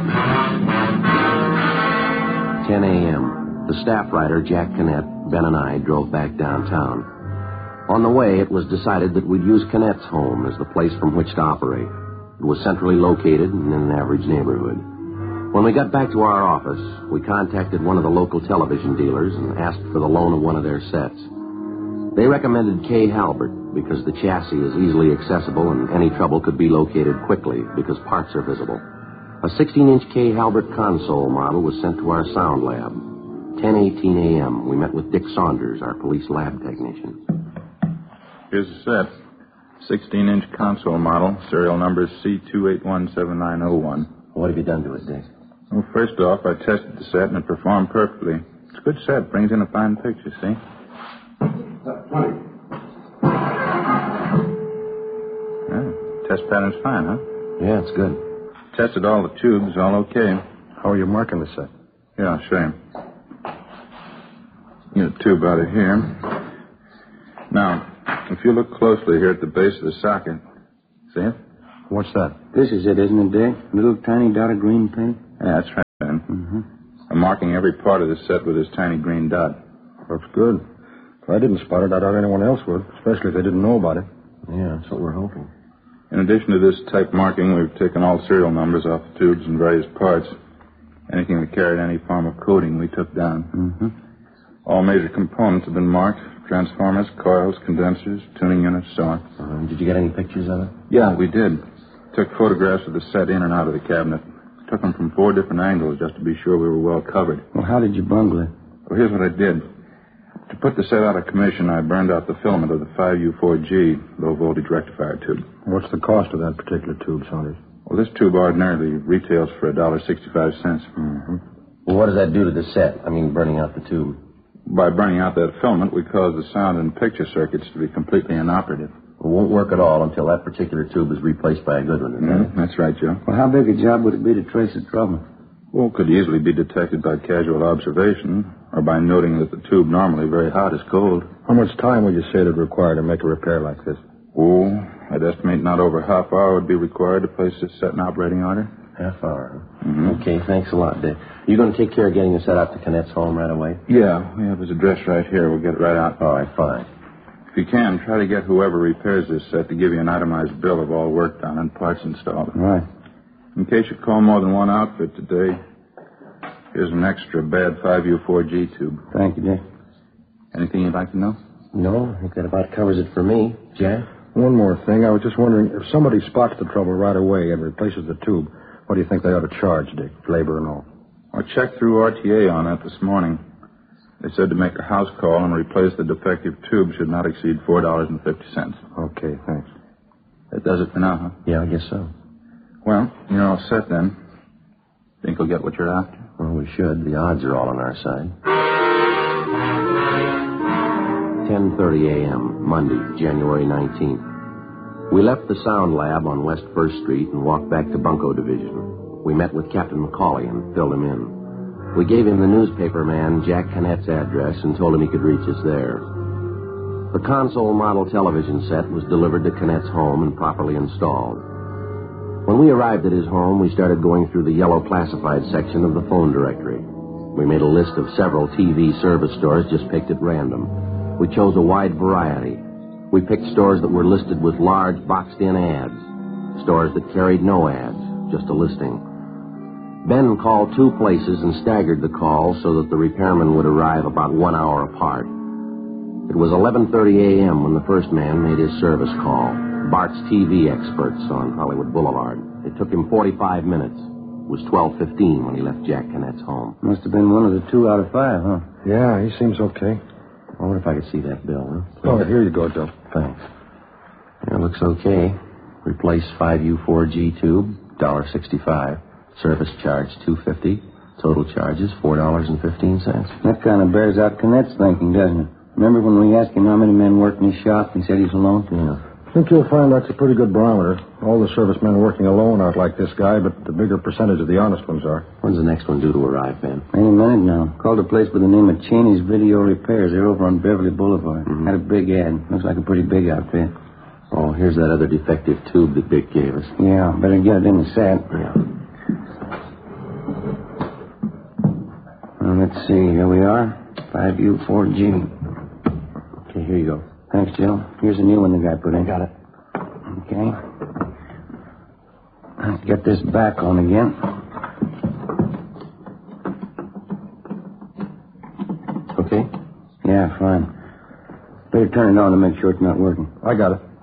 ten a.m. The staff writer, Jack Kinnett, Ben and I drove back downtown. On the way, it was decided that we'd use Kinnett's home as the place from which to operate. It was centrally located and in an average neighborhood. When we got back to our office, we contacted one of the local television dealers and asked for the loan of one of their sets. They recommended Kay Halbert because the chassis is easily accessible and any trouble could be located quickly because parts are visible. A sixteen-inch Kay Halbert console model was sent to our sound lab. ten eighteen a.m., we met with Dick Saunders, our police lab technician. Here's the set. sixteen-inch console model, serial number C two eight one seven nine zero one. What have you done to it, Dick? Well, first off, I tested the set and it performed perfectly. It's a good set. Brings in a fine picture, see? twenty. Yeah, test pattern's fine, huh? Yeah, it's good. Tested all the tubes, all okay. How are you marking the set? Yeah, I'll show you. Get a tube out of here. Now, if you look closely here at the base of the socket, see it? What's that? This is it, isn't it, Dick? Little tiny dot of green paint? Yeah, that's right, Ben. Mm-hmm. I'm marking every part of the set with this tiny green dot. Looks good. If I didn't spot it, I doubt anyone else would, especially if they didn't know about it. Yeah, that's what we're hoping. In addition to this type marking, we've taken all serial numbers off the tubes and various parts. Anything that carried any form of coding, we took down. Mm-hmm. All major components have been marked. Transformers, coils, condensers, tuning units, so on. Uh, did you get any pictures of it? Yeah, we did. Took photographs of the set in and out of the cabinet. Took them from four different angles just to be sure we were well covered. Well, how did you bungle it? Well, here's what I did. To put the set out of commission, I burned out the filament of the five U four G low-voltage rectifier tube. What's the cost of that particular tube, Saunders? Well, this tube ordinarily retails for one dollar and sixty-five cents. Mm-hmm. Well, what does that do to the set? I mean, burning out the tube. By burning out that filament, we cause the sound and picture circuits to be completely inoperative. It won't work at all until that particular tube is replaced by a good one. Mm, that's right, Joe. Well, how big a job would it be to trace the trouble? Well, it could easily be detected by casual observation or by noting that the tube normally very hot is cold. How much time would you say it would require to make a repair like this? Oh, I'd estimate not over half hour would be required to place this set in operating order. Half hour. Mm-hmm. Okay, thanks a lot, Dick. You going to take care of getting the set out to Canette's home right away? Yeah, we have his address right here. We'll get it right out. All right, fine. If you can, try to get whoever repairs this set to give you an itemized bill of all work done and parts installed. Right. In case you call more than one outfit today, here's an extra bad five U four G tube. Thank you, Dick. Anything you'd like to know? No, I think that about covers it for me. Jack? One more thing. I was just wondering, if somebody spots the trouble right away and replaces the tube, what do you think they ought to charge, Dick? Labor and all. I checked through R T A on that this morning. They said to make a house call and replace the defective tube should not exceed four dollars and fifty cents. Okay, thanks. That does it for now, huh? Yeah, I guess so. Well, you're all set then. Think we'll get what you're after? Well, we should. The odds are all on our side. ten thirty a.m., Monday, January nineteenth. We left the sound lab on West First Street and walked back to Bunko Division. We met with Captain McCauley and filled him in. We gave him the newspaper man Jack Canette's address and told him he could reach us there. The console model television set was delivered to Canette's home and properly installed. When we arrived at his home, we started going through the yellow classified section of the phone directory. We made a list of several T V service stores just picked at random. We chose a wide variety. We picked stores that were listed with large boxed-in ads, stores that carried no ads, just a listing. Ben called two places and staggered the calls so that the repairman would arrive about one hour apart. It was eleven thirty a.m. when the first man made his service call. Bart's T V experts on Hollywood Boulevard. It took him forty-five minutes. It was twelve fifteen when he left Jack Canette's home. Must have been one of the two out of five, huh? Yeah, he seems okay. I wonder if I could see that bill, huh? Oh, here you go, Joe. Thanks. Yeah, it looks okay. Replace five U four G tube, one dollar and sixty-five cents. Service charge, two dollars and fifty cents. Total charges, four dollars and fifteen cents. That kind of bears out Canette's thinking, doesn't it? Remember when we asked him how many men worked in his shop and he said he's alone? Yeah. I think you'll find that's a pretty good barometer. All the servicemen working alone aren't like this guy, but the bigger percentage of the honest ones are. When's the next one due to arrive, Ben? Any minute now. Called a place by the name of Cheney's Video Repairs. They're over on Beverly Boulevard. Mm-hmm. Had a big ad. Looks like a pretty big outfit. Oh, here's that other defective tube that Dick gave us. Yeah, better get it in the set. Yeah. Well, let's see. Here we are. five U four G. Okay, here you go. Thanks, Joe. Here's a new one the guy put in. I got it. Okay. Let's get this back on again. Okay? Yeah, fine. Better turn it on to make sure it's not working. I got it.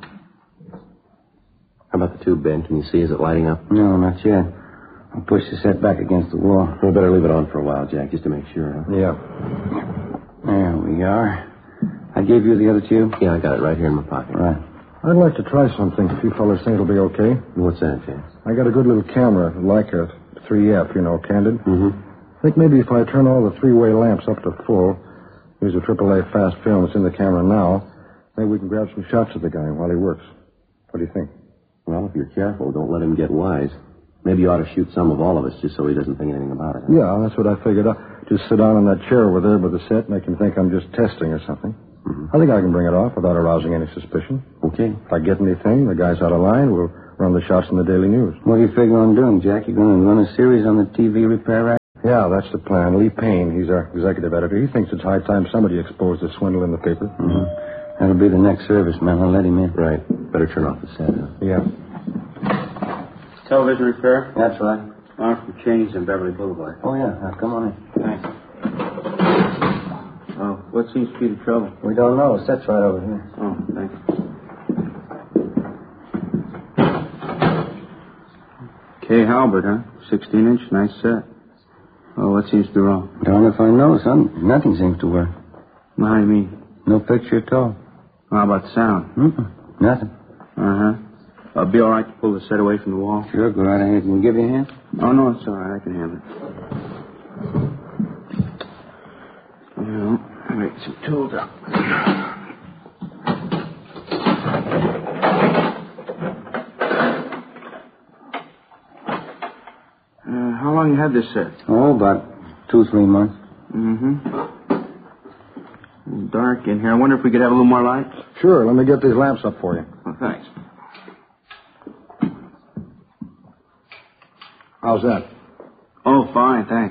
How about the tube, Ben? Can you see? Is it lighting up? No, not yet. I'll push the set back against the wall. We better leave it on for a while, Jack, just to make sure, huh? Yeah. There we are. I gave you the other tube? Yeah, I got it right here in my pocket. Right. I'd like to try something if you fellas think it'll be okay. What's that, Jack? I got a good little camera, like a three F, you know, candid. Mm-hmm. I think maybe if I turn all the three-way lamps up to full, use a triple A fast film that's in the camera now, maybe we can grab some shots of the guy while he works. What do you think? Well, if you're careful, don't let him get wise. Maybe you ought to shoot some of all of us just so he doesn't think anything about it. Huh? Yeah, that's what I figured out. Just sit down on that chair over there by the set, make him think I'm just testing or something. Mm-hmm. I think I can bring it off without arousing any suspicion. Okay. If I get anything, the guy's out of line, we'll run the shots in the Daily News. What do you figure on doing, Jack? You going to run a series on the T V repair rack? Yeah, that's the plan. Lee Payne, he's our executive editor. He thinks it's high time somebody exposed the swindle in the paper. Mm-hmm. That'll be the next serviceman. I'll let him in. Right. Better turn off the set. Huh? Yeah. Television repair? That's right. I'm from Cheney's in Beverly Boulevard. Oh, yeah. Now, come on in. Thanks. Oh, what seems to be the trouble? We don't know. Set's right over here. Oh, thanks. Kay Halbert, huh? sixteen inch, nice set. Oh, what seems to be wrong? Darn if I know, son. Nothing seems to work. Well, how do you mean? No picture at all. How about the sound? Mm-mm. Nothing. Uh-huh. I'll be all right to pull the set away from the wall? Sure, go right ahead. Can we give you a hand? Oh, no, it's all right. I can handle it. Well, I'll get some tools up. Uh, how long you had this set? Oh, about two, three months. Mm-hmm. It's dark in here. I wonder if we could have a little more light? Sure, let me get these lamps up for you. Oh, thanks. How's that? Oh, fine, thanks.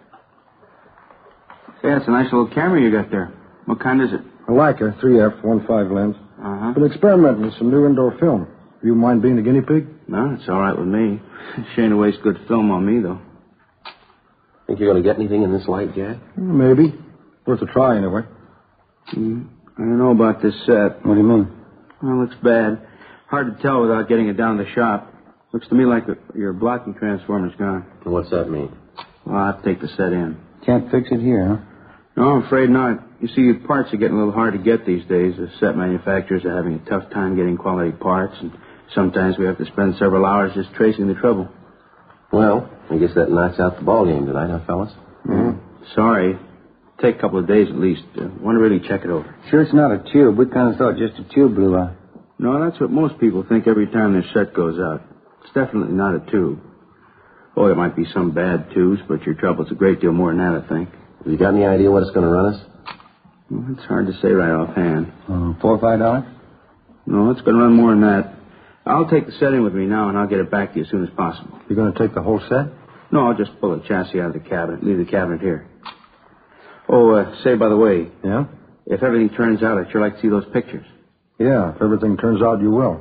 Say, that's a nice little camera you got there. What kind is it? A Leica three F one five lens. Uh-huh. Been experimenting with some new indoor film. You mind being the guinea pig? No, it's all right with me. Shane to waste good film on me, though. Think you're going to get anything in this light, Jack? Maybe. Worth a try, anyway. Mm, I don't know about this set. What do you mean? Well, it looks bad. Hard to tell without getting it down to the shop. Looks to me like your blocking transformer's gone. What's that mean? Well, I'll have to take the set in. Can't fix it here, huh? No, I'm afraid not. You see, parts are getting a little hard to get these days. The set manufacturers are having a tough time getting quality parts, and sometimes we have to spend several hours just tracing the trouble. Well, I guess that knocks out the ball game tonight, huh, fellas? Mm-hmm. Sorry. Take a couple of days at least. Uh, want to really check it over. Sure it's not a tube. We kind of thought just a tube blew out. No, that's what most people think every time their set goes out. It's definitely not a tube. Oh, there might be some bad tubes, but your trouble's a great deal more than that, I think. Have you got any idea what it's going to run us? Well, it's hard to say right offhand. Um, four or five dollars? No, it's going to run more than that. I'll take the set in with me now, and I'll get it back to you as soon as possible. You're going to take the whole set? No, I'll just pull the chassis out of the cabinet, leave the cabinet here. Oh, uh, say, by the way. Yeah? If everything turns out, I'd sure like to see those pictures. Yeah, if everything turns out, you will.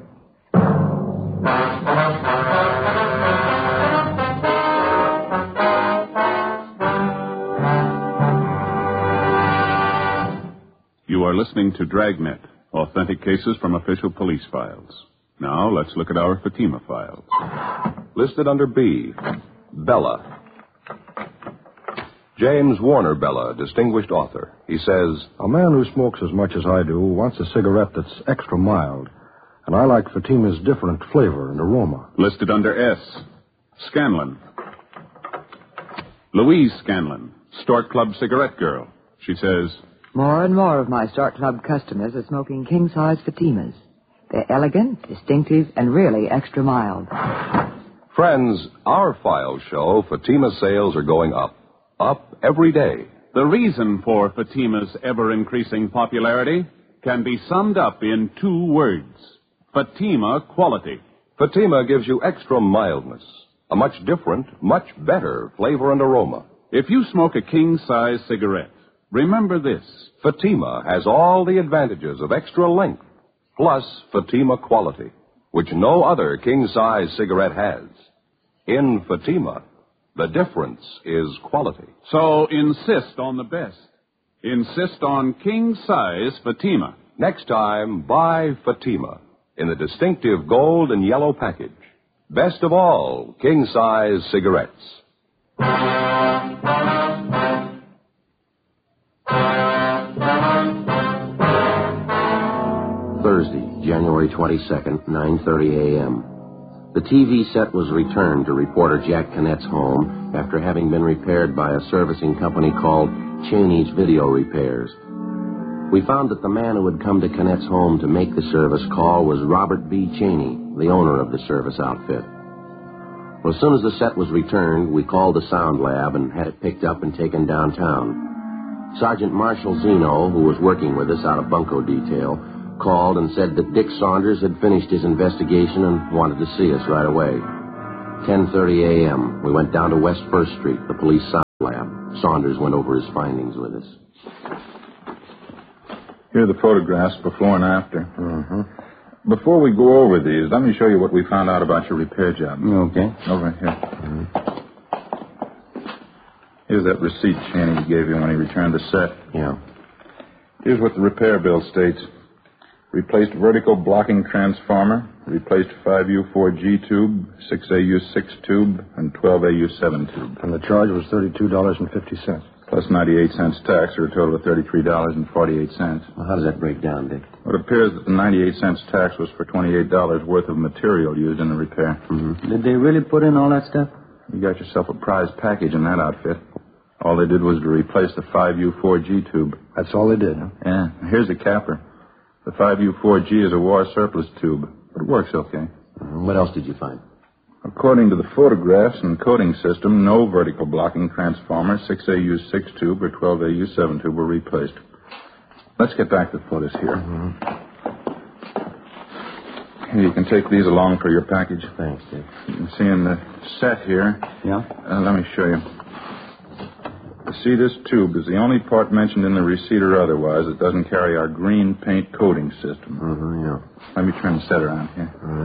You are listening to Dragnet, authentic cases from official police files. Now, let's look at our Fatima files. Listed under B, Bella. James Warner Bella, distinguished author. He says, a man who smokes as much as I do wants a cigarette that's extra mild. And I like Fatima's different flavor and aroma. Listed under S, Scanlon. Louise Scanlon, Stork Club cigarette girl. She says, more and more of my Stork Club customers are smoking king-size Fatimas. They're elegant, distinctive, and really extra mild. friends, our files show Fatima sales are going up. Up every day. The reason for Fatima's ever-increasing popularity can be summed up in two words. Fatima quality. Fatima gives you extra mildness, a much different, much better flavor and aroma. If you smoke a king-size cigarette, remember this. Fatima has all the advantages of extra length, plus Fatima quality, which no other king-size cigarette has. In Fatima, the difference is quality. So insist on the best. Insist on king-size Fatima. Next time, buy Fatima in the distinctive gold and yellow package. Best of all, king-size cigarettes. Thursday, January twenty-second, nine thirty a.m. The T V set was returned to reporter Jack Cannett's home after having been repaired by a servicing company called Cheney's Video Repairs. We found that the man who had come to Cannett's home to make the service call was Robert B. Cheney, the owner of the service outfit. Well, as soon as the set was returned, we called the sound lab and had it picked up and taken downtown. Sergeant Marshall Zeno, who was working with us out of Bunko Detail, called and said that Dick Saunders had finished his investigation and wanted to see us right away. ten thirty a.m. We went down to West First Street, the police lab. Saunders went over his findings with us. Here are the photographs before and after. Mm-hmm. Before we go over these, let me show you what we found out about your repair job. Okay. Over here. Mm-hmm. Here's that receipt Chaney gave you when he returned the set. Yeah. Here's what the repair bill states. Replaced vertical blocking transformer, replaced five U four G tube, six A U six tube, and twelve A U seven tube. And the charge was thirty-two dollars and fifty cents. Plus ninety-eight cents tax, or a total of thirty-three dollars and forty-eight cents. Well, how does that break down, Dick? Well, it appears that the ninety-eight cents tax was for twenty-eight dollars worth of material used in the repair. Mm-hmm. Did they really put in all that stuff? You got yourself a prize package in that outfit. All they did was to replace the five U four G tube. That's all they did, huh? Yeah. Here's the capper. The five U four G is a war surplus tube, but it works okay. Mm-hmm. What else did you find? According to the photographs and coding system, no vertical blocking transformer, six A U six tube, or twelve A U seven tube were replaced. Let's get back to the photos here. Mm-hmm. Here, you can take these along for your package. Thanks, Dick. You can see in the set here. Yeah? Uh, let me show you. You see, this tube is the only part mentioned in the receipt or otherwise that doesn't carry our green paint coating system. Mm-hmm, yeah. Let me turn the set around here. All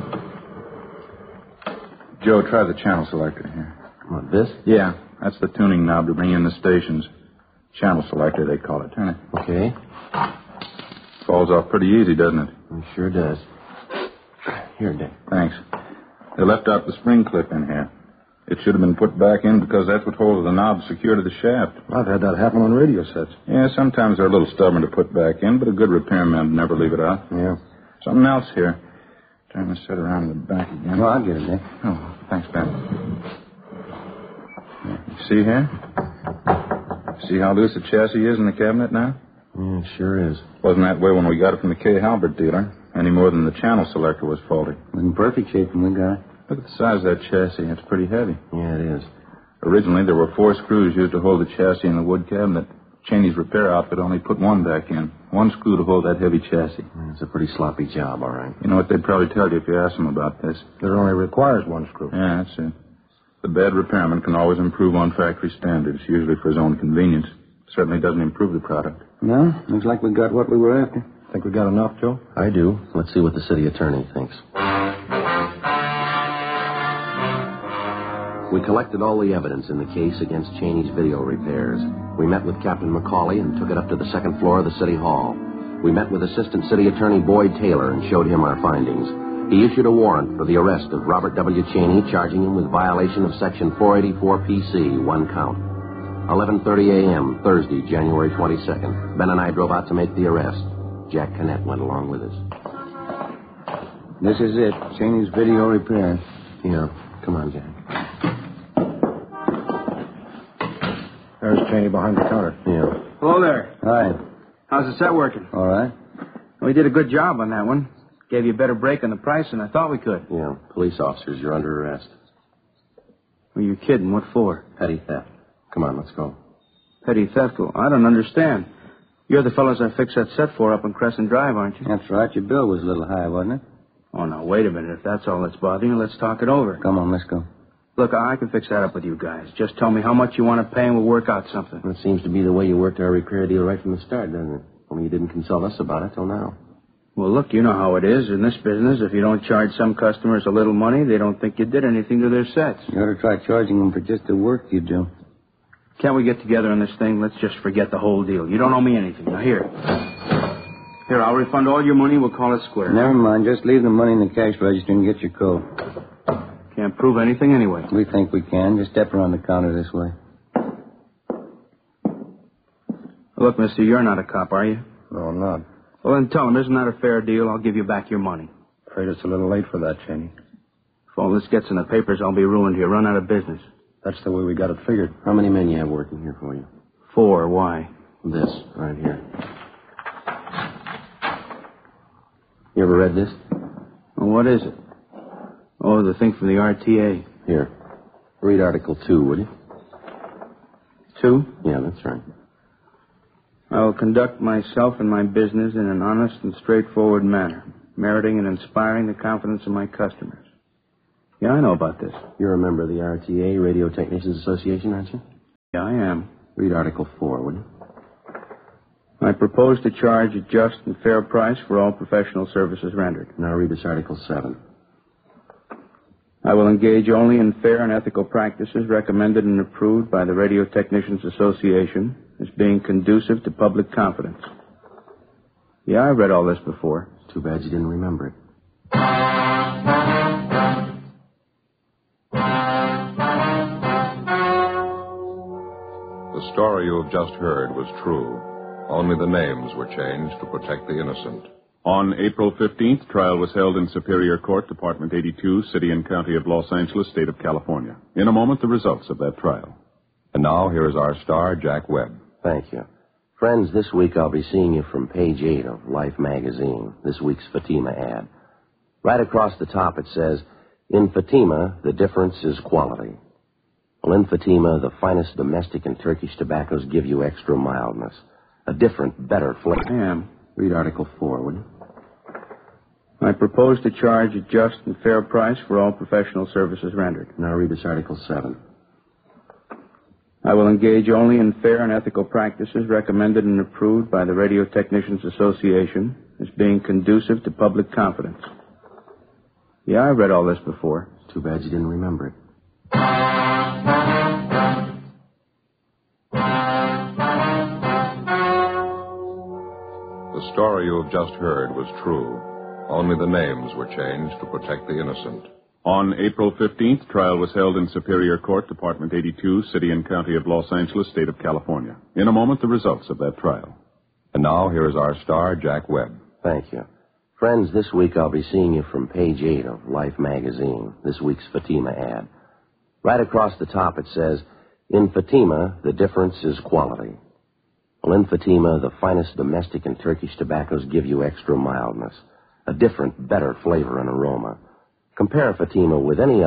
right. Joe, try the channel selector here. What, this? Yeah, that's the tuning knob to bring in the stations. Channel selector, they call it. Turn it. Okay. Falls off pretty easy, doesn't it? It sure does. Here, Dick. Thanks. They left out the spring clip in here. It should have been put back in because that's what holds the knob secure to the shaft. I've had that happen on radio sets. Yeah, sometimes they're a little stubborn to put back in, but a good repairman would never leave it out. Yeah. Something else here. Turn the set around in the back again. Well, I'll get it, Dick. Oh, thanks, Ben. Yeah, you see here? See how loose the chassis is in the cabinet now? Yeah, it sure is. Wasn't that way when we got it from the K. Halbert dealer, any more than the channel selector was faulty. It was in perfect shape when we got it. Look at the size of that chassis. It's pretty heavy. Yeah, it is. Originally, there were four screws used to hold the chassis in the wood cabinet. Cheney's repair outfit only put one back in. One screw to hold that heavy chassis. Yeah, it's a pretty sloppy job, all right. You know what they'd probably tell you if you asked them about this? That it only requires one screw. Yeah, that's it. The bad repairman can always improve on factory standards, usually for his own convenience. Certainly doesn't improve the product. No, looks like we got what we were after. Think we got enough, Joe? I do. Let's see what the city attorney thinks. We collected all the evidence in the case against Cheney's video repairs. We met with Captain McCauley and took it up to the second floor of the city hall. We met with Assistant City Attorney Boyd Taylor and showed him our findings. He issued a warrant for the arrest of Robert W. Cheney, charging him with violation of Section four eighty-four P C, one count. eleven thirty a.m., Thursday, January twenty-second. Ben and I drove out to make the arrest. Jack Canet went along with us. This is it, Cheney's video repair. Yeah, come on, Jack. There's Cheney behind the counter. Yeah. Hello there. Hi. How's the set working? All right. We did a good job on that one. Gave you a better break on the price than I thought we could. Yeah, police officers, you're under arrest. Well, you're kidding. What for? Petty theft. Come on, let's go. Petty theft? Well, I don't understand. You're the fellows I fixed that set for up on Crescent Drive, aren't you? That's right. Your bill was a little high, wasn't it? Oh, now, wait a minute. If that's all that's bothering you, let's talk it over. Come on, let's go. Look, I can fix that up with you guys. Just tell me how much you want to pay and we'll work out something. That seems to be the way you worked our repair deal right from the start, doesn't it? Only you didn't consult us about it till now. Well, look, you know how it is in this business. If you don't charge some customers a little money, they don't think you did anything to their sets. You ought to try charging them for just the work you do. Can't we get together on this thing? Let's just forget the whole deal. You don't owe me anything. Now, here. Here, I'll refund all your money. We'll call it square. Never mind. Just leave the money in the cash register and get your coat. Can't prove anything anyway. We think we can. Just step around the counter this way. Look, mister, you're not a cop, are you? No, I'm not. Well, then tell him, isn't that a fair deal? I'll give you back your money. Afraid it's a little late for that, Cheney. If all this gets in the papers, I'll be ruined here. Run out of business. That's the way we got it figured. How many men you have working here for you? Four. Why? This, right here. You ever read this? Well, what is it? Oh, the thing from the R T A. Here. Read Article two, will you? Two? Yeah, that's right. I will conduct myself and my business in an honest and straightforward manner, meriting and inspiring the confidence of my customers. Yeah, I know about this. You're a member of the R T A, Radio Technicians Association, aren't you? Yeah, I am. Read Article four, will you? I propose to charge a just and fair price for all professional services rendered. Now read this Article seven. I will engage only in fair and ethical practices recommended and approved by the Radio Technicians Association as being conducive to public confidence. Yeah, I read all this before. Too bad you didn't remember it. The story you have just heard was true. Only the names were changed to protect the innocent. On April fifteenth, trial was held in Superior Court, Department eighty-two, City and County of Los Angeles, State of California. In a moment, the results of that trial. And now, here is our star, Jack Webb. Thank you. Friends, this week I'll be seeing you from page eight of Life magazine, this week's Fatima ad. Right across the top it says, in Fatima, the difference is quality. Well, in Fatima, the finest domestic and Turkish tobaccos give you extra mildness. A different, better flavor. I am. Read Article four, will you? I propose to charge a just and fair price for all professional services rendered. Now read this Article seven. I will engage only in fair and ethical practices recommended and approved by the Radio Technicians Association as being conducive to public confidence. Yeah, I read all this before. Too bad you didn't remember it. The story you have just heard was true. Only the names were changed to protect the innocent. On April fifteenth, trial was held in Superior Court, Department eighty-two, City and County of Los Angeles, State of California. In a moment, the results of that trial. And now, here is our star, Jack Webb. Thank you. Friends, this week I'll be seeing you from page eight of Life magazine, this week's Fatima ad. Right across the top it says, in Fatima, the difference is quality. Well, in Fatima, the finest domestic and Turkish tobaccos give you extra mildness. A different, better flavor and aroma. Compare Fatima with any